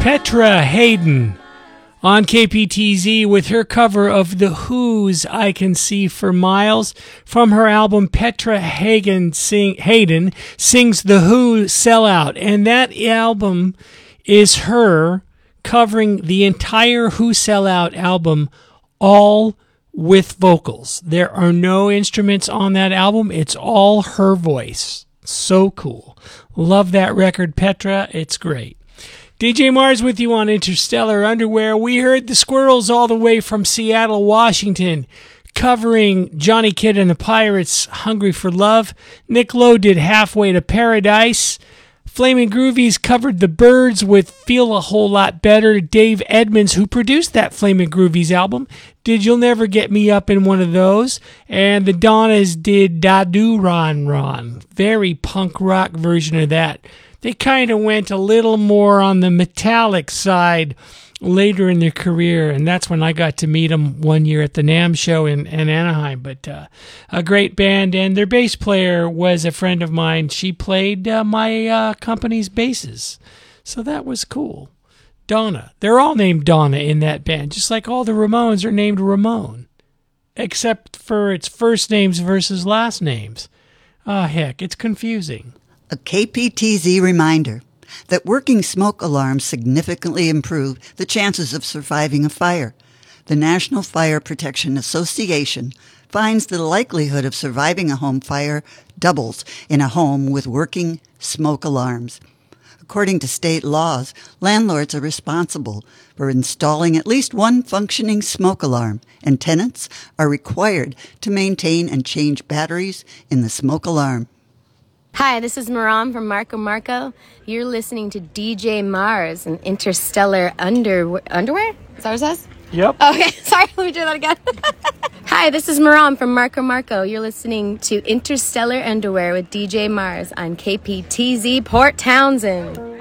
Petra Haden on KPTZ with her cover of The Who's I Can See for Miles from her album Petra Hayden Sings The Who Sell Out. And that album is her covering the entire Who Sell Out album, all with vocals. There are no instruments on that album. It's all her voice. So cool. Love that record, Petra. It's great. DJ Mars with you on Interstellar Underwear. We heard the Squirrels all the way from Seattle, Washington, covering Johnny Kidd and the Pirates' Hungry for Love. Nick Lowe did Halfway to Paradise. Flaming Groovies covered The Byrds with Feel a Whole Lot Better. Dave Edmunds, who produced that Flaming Groovies album, did You'll Never Get Me Up in One of Those. And the Donnas did Da Do Ron Ron. Very punk rock version of that. They kind of went a little more on the metallic side later in their career, and that's when I got to meet them one year at the NAMM show in Anaheim. But a great band, and their bass player was a friend of mine. She played my company's basses, so that was cool. Donna. They're all named Donna in that band, just like all the Ramones are named Ramon, except for its first names versus last names. Ah, heck, it's confusing. A KPTZ reminder that working smoke alarms significantly improve the chances of surviving a fire. The National Fire Protection Association finds the likelihood of surviving a home fire doubles in a home with working smoke alarms. According to state laws, landlords are responsible for installing at least one functioning smoke alarm, and tenants are required to maintain and change batteries in the smoke alarm. Hi, this is Maram from Marco Marco. You're listening to DJ Mars and Interstellar Underwear? Is that what it says? Yep. Okay, sorry, let me do that again. Hi, this is Maram from Marco Marco. You're listening to Interstellar Underwear with DJ Mars on KPTZ Port Townsend.